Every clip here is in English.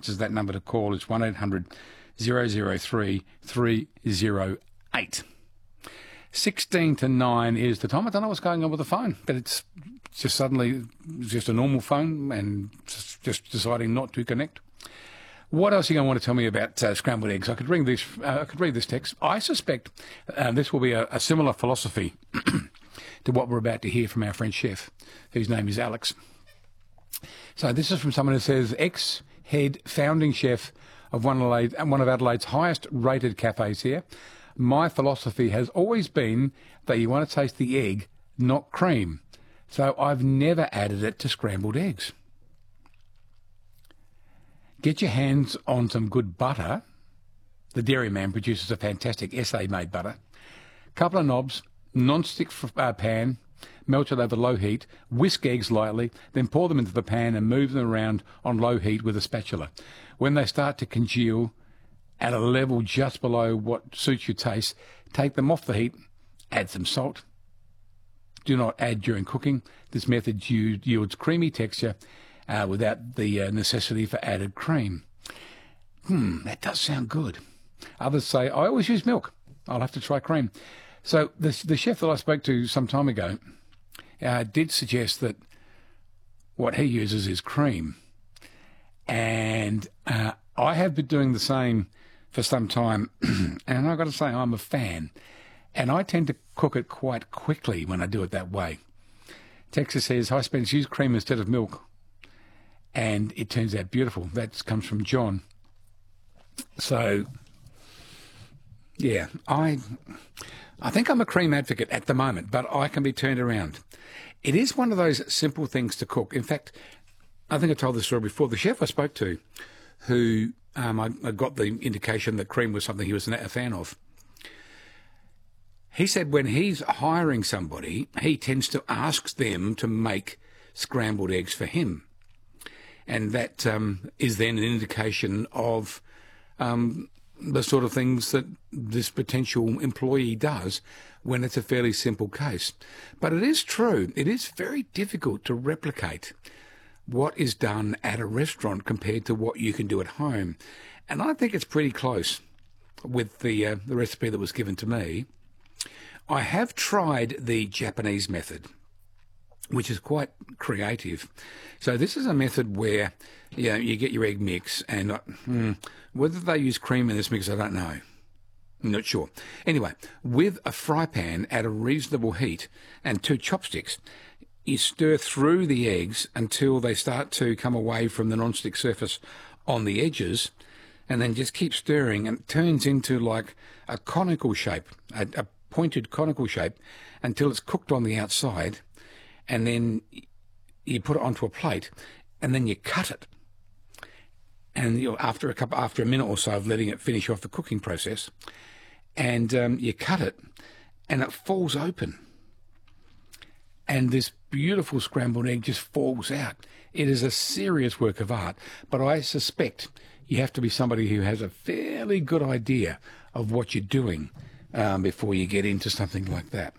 which is that number to call. It's 1800 003 308. 16 to 9 is the time. I don't know what's going on with the phone, but it's just suddenly just a normal phone and just deciding not to connect. What else are you going to want to tell me about scrambled eggs? I could read this text. I suspect this will be a similar philosophy to what we're about to hear from our French chef, whose name is Alex. So this is from someone who says, ex-head founding chef of one of Adelaide's highest rated cafes here. My philosophy has always been that you want to taste the egg, not cream. So I've never added it to scrambled eggs. Get your hands on some good butter. The Dairyman produces a fantastic SA-made butter. Couple of knobs, non-stick pan, melt it over low heat, whisk eggs lightly, then pour them into the pan and move them around on low heat with a spatula. When they start to congeal at a level just below what suits your taste, take them off the heat, add some salt. Do not add during cooking. This method yields creamy texture without the necessity for added cream. That does sound good. Others say, I always use milk. I'll have to try cream. So the chef that I spoke to some time ago did suggest that what he uses is cream. And I have been doing the same for some time, and I've got to say I'm a fan. And I tend to cook it quite quickly when I do it that way. Texas says, hi Spence, use cream instead of milk. And it turns out beautiful. That comes from John. So, yeah, I think I'm a cream advocate at the moment, but I can be turned around. It is one of those simple things to cook. In fact, I think I told this story before. The chef I spoke to, who I got the indication that cream was something he was a fan of, he said when he's hiring somebody, he tends to ask them to make scrambled eggs for him. And that is then an indication of the sort of things that this potential employee does when it's a fairly simple case. But it is true, it is very difficult to replicate what is done at a restaurant compared to what you can do at home. And I think it's pretty close with the recipe that was given to me. I have tried the Japanese method, which is quite creative. So this is a method where you get your egg mix, and whether they use cream in this mix, I don't know. I'm not sure. Anyway, with a fry pan at a reasonable heat and 2 chopsticks, you stir through the eggs until they start to come away from the non-stick surface on the edges, and then just keep stirring, and it turns into like a conical shape, a pointed conical shape, until it's cooked on the outside. And then you put it onto a plate, and then you cut it. And after a minute or so of letting it finish off the cooking process, and you cut it, and it falls open. And this beautiful scrambled egg just falls out. It is a serious work of art, but I suspect you have to be somebody who has a fairly good idea of what you're doing before you get into something like that.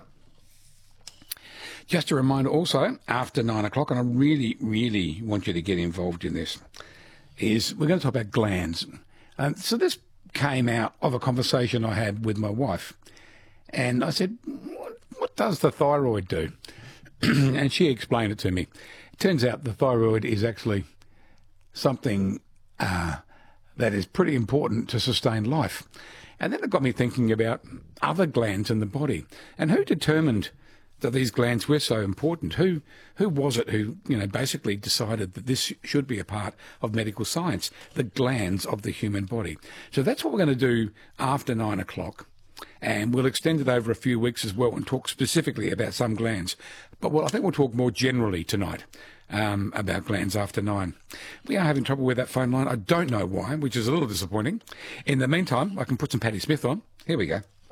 Just a reminder also, after 9 o'clock, and I really, really want you to get involved in this, is we're going to talk about glands. So this came out of a conversation I had with my wife. And I said, what does the thyroid do? And she explained it to me. It turns out the thyroid is actually something that is pretty important to sustain life. And then it got me thinking about other glands in the body. And who determined that these glands were so important? Who was it who, basically decided that this should be a part of medical science, the glands of the human body? So that's what we're going to do after 9 o'clock. And we'll extend it over a few weeks as well and talk specifically about some glands. But I think we'll talk more generally tonight about glands after 9. We are having trouble with that phone line. I don't know why, which is a little disappointing. In the meantime, I can put some Patti Smith on. Here we go.